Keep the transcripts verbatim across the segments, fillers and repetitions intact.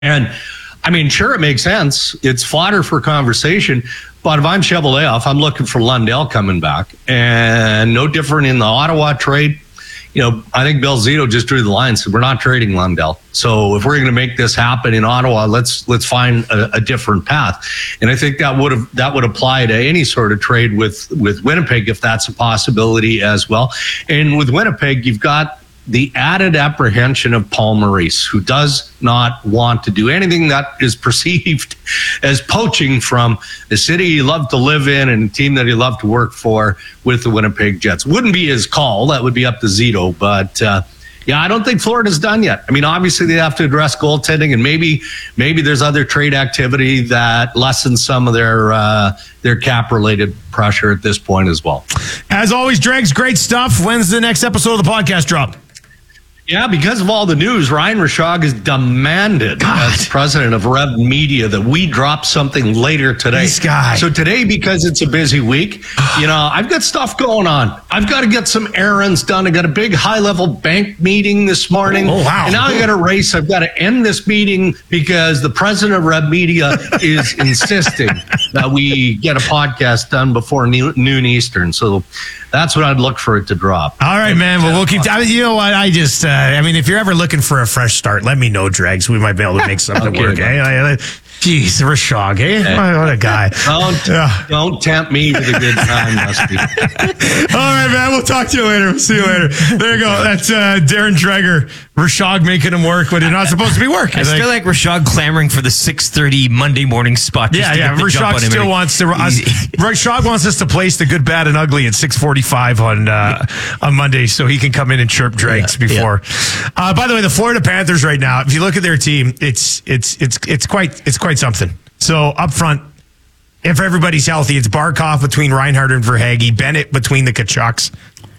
And I mean, sure, it makes sense. It's fodder for conversation. But if I'm Cheveldayoff, I'm looking for Lundell coming back. And no different in the Ottawa trade. You know, I think Bill Zito just drew the line, said we're not trading Lundell. So if we're going to make this happen in Ottawa, let's let's find a, a different path. And I think that would have that would apply to any sort of trade with with Winnipeg if that's a possibility as well. And with Winnipeg, you've got the added apprehension of Paul Maurice, who does not want to do anything that is perceived as poaching from the city he loved to live in and a team that he loved to work for with the Winnipeg Jets. Wouldn't be his call. That would be up to Zito. But uh, yeah, I don't think Florida's done yet. I mean, obviously they have to address goaltending, and maybe maybe there's other trade activity that lessens some of their uh, their cap-related pressure at this point as well. As always, Dregs, great stuff. When's the next episode of the podcast drop? Yeah, because of all the news, Ryan Rishaug has demanded God. as president of Rev Media that we drop something later today. This guy. So today, because it's a busy week, you know, I've got stuff going on. I've got to get some errands done. I got a big high-level bank meeting this morning. Oh, wow. And now I got to race. I've got to end this meeting because the president of Rev Media is insisting that we get a podcast done before noon Eastern. So that's what I'd look for it to drop. All right, man. Well, we'll keep. I mean, you know what? I just. Uh, I mean, if you're ever looking for a fresh start, let me know, Dregs. We might be able to make something okay, work. Eh? Jeez, Rishaug, eh? Hey. What a guy. Don't, uh. don't tempt me with a good time, Musty. All right, man. We'll talk to you later. See you later. There you go. That's uh, Darren Dreger. Rishaug making him work when it's not supposed to be work. I, I still like Rishaug clamoring for the six thirty Monday morning spot. Just yeah, to yeah. get the Rishaug jump on him still every, wants to. Us, Rishaug wants us to place the good, bad, and ugly at six forty-five on uh, on Monday, so he can come in and chirp Dregs yeah, before. Yeah. Uh, by the way, the Florida Panthers right now, if you look at their team, it's it's it's it's quite it's quite something. So up front, if everybody's healthy, it's Barkov between Reinhart and Verhaeghe, Bennett between the Kachucks.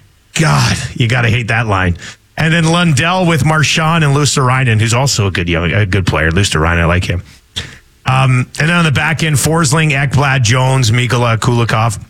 God, you got to hate that line. And then Lundell with Marchand and Luostarinen, who's also a good young, a good player. Luostarinen, I like him. Um, and then on the back end, Forsling, Ekblad, Jones, Mikkola, Kulikov.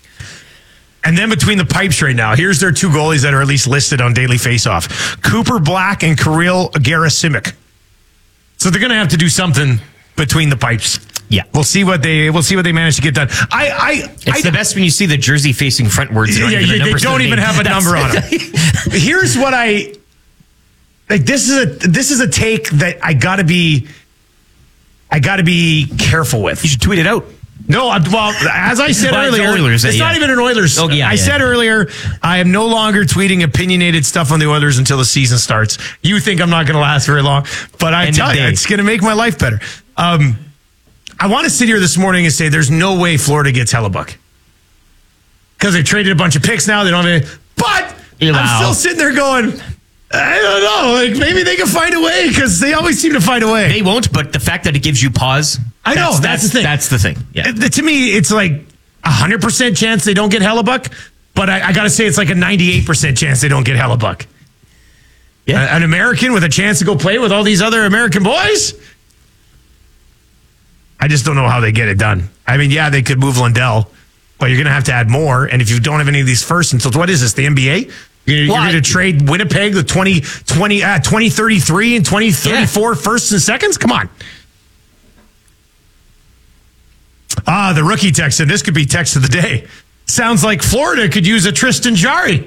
And then between the pipes right now, here's their two goalies that are at least listed on Daily Faceoff. Cooper Black and Kirill Gerasimic. So they're going to have to do something between the pipes. Yeah, we'll see what they we'll see what they manage to get done. I, I it's I, the best when you see the jersey facing frontwards. Yeah, yeah, they don't even have a number on it. Here's what I like. This is a this is a take that I got to be I got to be careful with. You should tweet it out. No, well, as I said well, earlier, Oilers, it's yeah. not even an Oilers. Oh, yeah, I yeah. said earlier, I am no longer tweeting opinionated stuff on the Oilers until the season starts. You think I'm not going to last very long, but I End tell you, it's going to make my life better. Um, I want to sit here this morning and say there's no way Florida gets Hellebuck because they traded a bunch of picks now. They don't have any, but Elow. I'm still sitting there going, I don't know. Like maybe they can find a way because they always seem to find a way. They won't, but the fact that it gives you pause. I know, that's, that's the thing. That's the thing. Yeah. Uh, to me, it's like a hundred percent chance they don't get Hellebuck, but I, I got to say it's like a ninety-eight percent chance they don't get Hellebuck. Yeah, a, an American with a chance to go play with all these other American boys. I just don't know how they get it done. I mean, yeah, they could move Lundell, but you're going to have to add more. And if you don't have any of these first until what is this? The N B A? You're, well, you're going to trade Winnipeg the twenty, twenty, uh, twenty thirty-three and twenty thirty-four yeah. firsts and seconds? Come on. Ah, the rookie text, and this could be text of the day. Sounds like Florida could use a Tristan Jarry.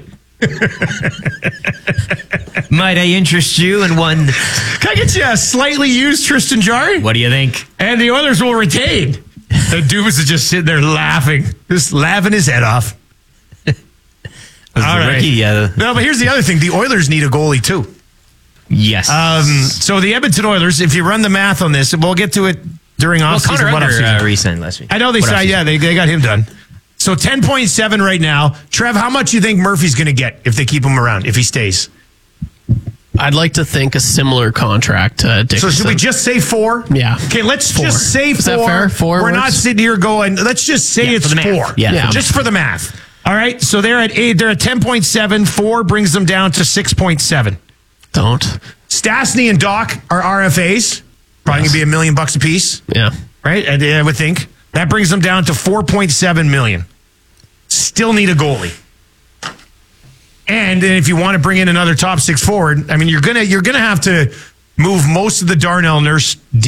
Might I interest you in one? Can I get you a slightly used Tristan Jarry? What do you think? And the Oilers will retain. The Dubas is just sitting there laughing, just laughing his head off. All right. Rookie, yeah. No, but here's the other thing. The Oilers need a goalie, too. Yes. Um, so the Edmonton Oilers, if you run the math on this, we'll get to it during well, off-season. Connor What Under, off-season? uh, re-signed last week. I know they what signed, yeah, they, they got him done. So ten point seven right now. Trev, how much do you think Murphy's going to get if they keep him around, if he stays? I'd like to think a similar contract to Dickinson. So should we just say four? Yeah. Okay, let's four. just say Is four. that fair? Four We're works? not sitting here going, let's just say Yeah, it's for the math. four. Yeah, yeah. for Just for the math. All right, so they're at eight, they're at ten point seven. Four brings them down to six point seven. Don't. Stastny and Doc are R F As. Probably Yes. going to be a million bucks a piece. Yeah. Right? I, I would think. That brings them down to four point seven million. Still need a goalie. And if you want to bring in another top six forward, I mean, you're gonna you're gonna have to move most of the Darnell Nurse